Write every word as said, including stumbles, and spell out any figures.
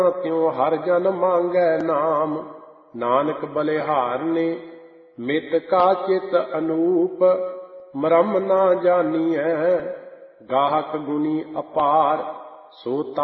त्यों हर जन मांगै नाम। नानक बलिहार ने मित का चित अनूप। मरम ना जानिए गाहक गुनी अपार। सो